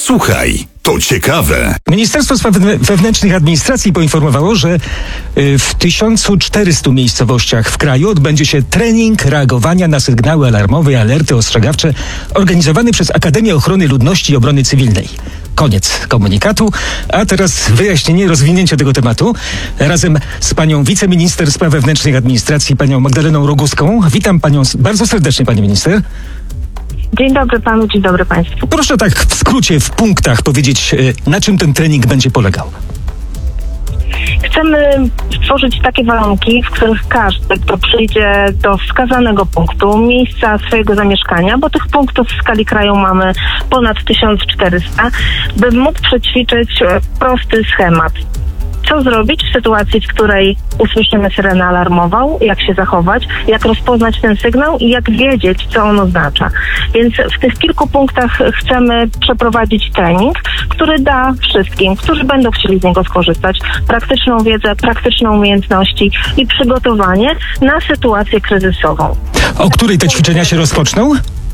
Słuchaj, to ciekawe. Ministerstwo Spraw Wewnętrznych i Administracji poinformowało, że w 1400 miejscowościach w kraju odbędzie się trening reagowania na sygnały alarmowe i alerty ostrzegawcze organizowany przez Akademię Ochrony Ludności i Obrony Cywilnej. Koniec komunikatu, a teraz wyjaśnienie, rozwinięcie tego tematu razem z panią wiceminister spraw wewnętrznych i administracji, panią Magdaleną Roguską. Witam panią bardzo serdecznie, pani minister. Dzień dobry panu, dzień dobry państwu. Proszę tak w skrócie, w punktach powiedzieć, na czym ten trening będzie polegał. Chcemy stworzyć takie warunki, w których każdy, kto przyjdzie do wskazanego punktu, miejsca swojego zamieszkania, bo tych punktów w skali kraju mamy ponad 1400, by mógł przećwiczyć prosty schemat. Co zrobić w sytuacji, w której usłyszymy syrenę alarmową, jak się zachować, jak rozpoznać ten sygnał i jak wiedzieć, co on oznacza. Więc w tych kilku punktach chcemy przeprowadzić trening, który da wszystkim, którzy będą chcieli z niego skorzystać, praktyczną wiedzę, praktyczne umiejętności i przygotowanie na sytuację kryzysową. O której te ćwiczenia się rozpoczną?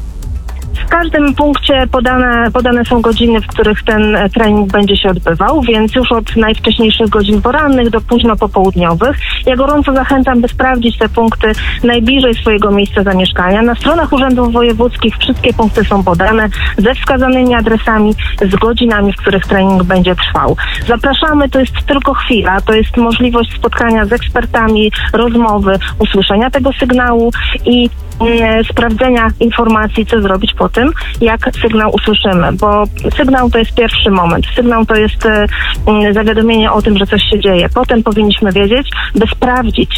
W każdym punkcie podane są godziny, w których ten trening będzie się odbywał, więc już od najwcześniejszych godzin porannych do późno popołudniowych. Ja gorąco zachęcam, by sprawdzić te punkty najbliżej swojego miejsca zamieszkania. Na stronach urzędów wojewódzkich wszystkie punkty są podane ze wskazanymi adresami, z godzinami, w których trening będzie trwał. Zapraszamy, to jest tylko chwila, to jest możliwość spotkania z ekspertami, rozmowy, usłyszenia tego sygnału i sprawdzenia informacji, co zrobić po tym, jak sygnał usłyszymy, bo sygnał to jest pierwszy moment. Sygnał to jest zawiadomienie o tym, że coś się dzieje. Potem powinniśmy wiedzieć, by sprawdzić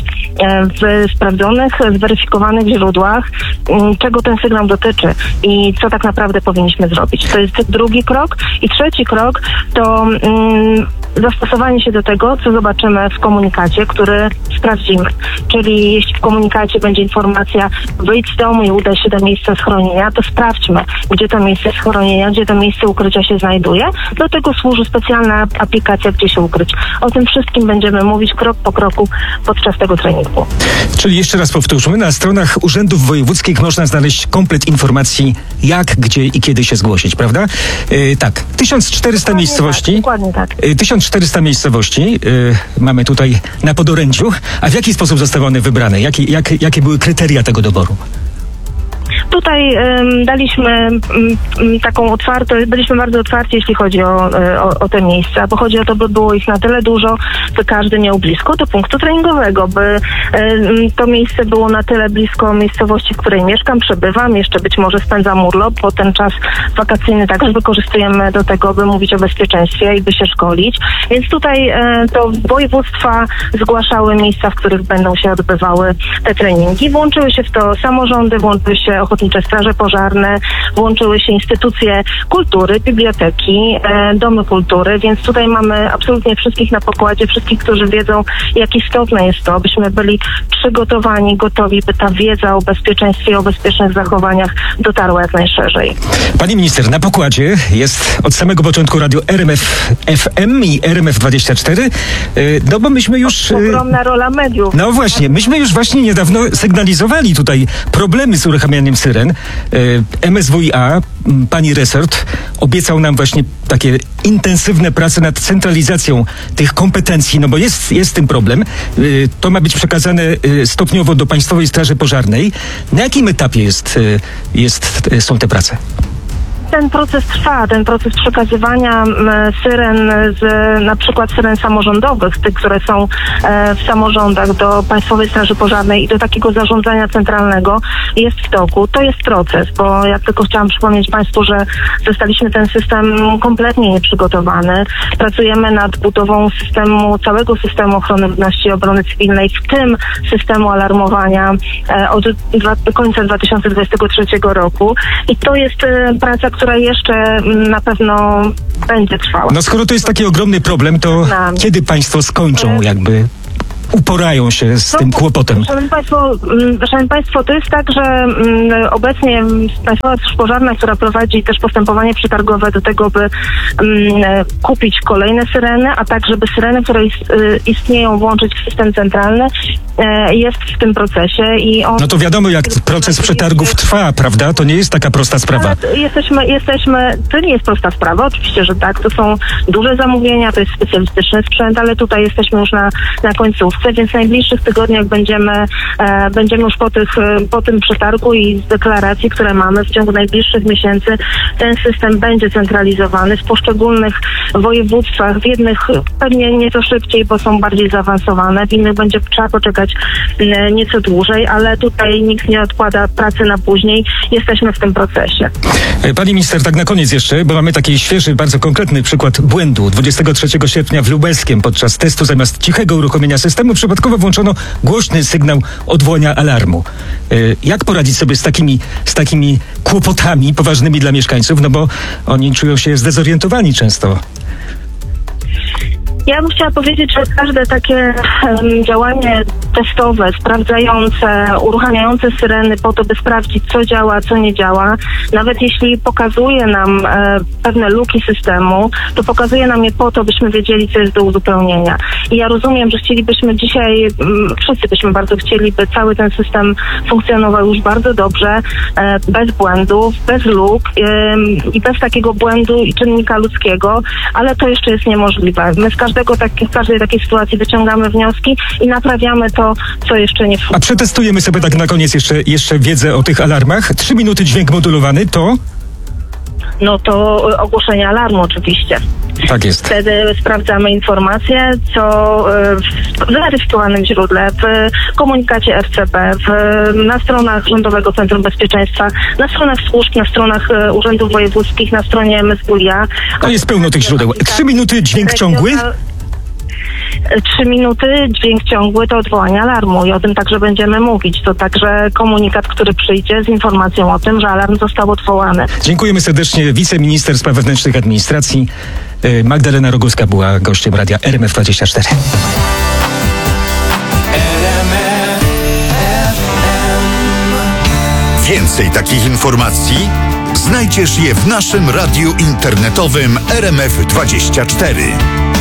w sprawdzonych, zweryfikowanych źródłach, czego ten sygnał dotyczy i co tak naprawdę powinniśmy zrobić. To jest drugi krok. I trzeci krok to zastosowanie się do tego, co zobaczymy w komunikacie, który sprawdzimy. Czyli jeśli w komunikacie będzie informacja wyjdź z domu i udaj się do miejsca schronienia, to sprawdźmy, gdzie to miejsce schronienia, gdzie to miejsce ukrycia się znajduje. Do tego służy specjalna aplikacja, gdzie się ukryć. O tym wszystkim będziemy mówić krok po kroku podczas tego treningu. Czyli jeszcze raz powtórzmy, na stronach urzędów wojewódzkich można znaleźć komplet informacji, jak, gdzie i kiedy się zgłosić, prawda? Tak, 1400 miejscowości. Dokładnie tak. 1400 miejscowości mamy tutaj na podorędziu. A w jaki sposób zostały one wybrane? Jakie były kryteria tego doboru? Tutaj daliśmy taką otwartość, byliśmy bardzo otwarci, jeśli chodzi o te miejsca, bo chodzi o to, by było ich na tyle dużo, by każdy miał blisko do punktu treningowego, by to miejsce było na tyle blisko miejscowości, w której mieszkam, przebywam, jeszcze być może spędzam urlop, bo ten czas wakacyjny także wykorzystujemy do tego, by mówić o bezpieczeństwie i by się szkolić. Więc tutaj to województwa zgłaszały miejsca, w których będą się odbywały te treningi. Włączyły się w to samorządy, włączyły się ochotnicze straże pożarne, włączyły się instytucje kultury, biblioteki, domy kultury, więc tutaj mamy absolutnie wszystkich na pokładzie, wszystkich, którzy wiedzą, jak istotne jest to, byśmy byli przygotowani, gotowi, by ta wiedza o bezpieczeństwie i o bezpiecznych zachowaniach dotarła jak najszerzej. Pani minister, na pokładzie jest od samego początku radio RMF FM i RMF 24, no bo myśmy już... Ogromna rola mediów. No właśnie, myśmy już właśnie niedawno sygnalizowali tutaj problemy z uruchamianiem syren. MSWiA, pani resort, obiecał nam właśnie takie intensywne prace nad centralizacją tych kompetencji, no bo jest z tym problem. To ma być przekazane stopniowo do Państwowej Straży Pożarnej. Na jakim etapie są te prace? Ten proces trwa, ten proces przekazywania syren, na przykład syren samorządowych, tych, które są w samorządach, do Państwowej Straży Pożarnej i do takiego zarządzania centralnego jest w toku. To jest proces, bo ja tylko chciałam przypomnieć Państwu, że zostaliśmy ten system kompletnie nieprzygotowany. Pracujemy nad budową całego systemu ochrony ludności i obrony cywilnej, w tym systemu alarmowania od końca 2023 roku. I to jest praca, która jeszcze na pewno będzie trwała. No skoro to jest taki ogromny problem, to kiedy państwo skończą jakby uporają się z tym kłopotem? Szanowni Państwo, to jest tak, że obecnie Państwowa Straż Pożarna, która prowadzi też postępowanie przetargowe do tego, by kupić kolejne syreny, a tak, żeby syreny, które istnieją, włączyć w system centralny, jest w tym procesie. No to wiadomo, jak proces przetargów trwa, prawda? To nie jest taka prosta sprawa. To nie jest prosta sprawa, oczywiście, że tak. To są duże zamówienia, to jest specjalistyczny sprzęt, ale tutaj jesteśmy już na końcówce, więc w najbliższych tygodniach będziemy już po tym przetargu i z deklaracji, które mamy w ciągu najbliższych miesięcy, ten system będzie centralizowany w poszczególnych województwach. W jednych pewnie nieco szybciej, bo są bardziej zaawansowane, w innych będzie trzeba poczekać nieco dłużej, ale tutaj nikt nie odkłada pracy na później. Jesteśmy w tym procesie. Pani minister, tak na koniec jeszcze, bo mamy taki świeży, bardzo konkretny przykład błędu. 23 sierpnia w Lubelskiem podczas testu zamiast cichego uruchomienia systemu przypadkowo włączono głośny sygnał odwołania alarmu. Jak poradzić sobie z takimi kłopotami poważnymi dla mieszkańców? No bo oni czują się zdezorientowani często. Ja bym chciała powiedzieć, że każde takie działanie testowe, sprawdzające, uruchamiające syreny po to, by sprawdzić, co działa, co nie działa, nawet jeśli pokazuje nam pewne luki systemu, to pokazuje nam je po to, byśmy wiedzieli, co jest do uzupełnienia. I ja rozumiem, że chcielibyśmy dzisiaj, wszyscy byśmy bardzo chcieli, by cały ten system funkcjonował już bardzo dobrze, bez błędów, bez luk i bez takiego błędu i czynnika ludzkiego, ale to jeszcze jest niemożliwe. My z każdej takiej sytuacji wyciągamy wnioski i naprawiamy to, co jeszcze nie funkcjonuje. A przetestujemy sobie tak na koniec jeszcze wiedzę o tych alarmach. 3 minuty dźwięk modulowany to? No to ogłoszenie alarmu oczywiście. Tak jest. Wtedy sprawdzamy informacje, co w zweryfikowanym źródle, w komunikacie RCB, na stronach Rządowego Centrum Bezpieczeństwa, na stronach służb, na stronach urzędów wojewódzkich, na stronie MSWiA. No jest pełno tych źródeł. 3 minuty dźwięk ciągły? 3 minuty dźwięk ciągły to odwołanie alarmu i o tym także będziemy mówić. To także komunikat, który przyjdzie z informacją o tym, że alarm został odwołany. Dziękujemy serdecznie. Wiceminister Spraw Wewnętrznych Administracji Magdalena Roguska była gościem radia RMF24. Więcej takich informacji znajdziesz je w naszym radiu internetowym RMF24.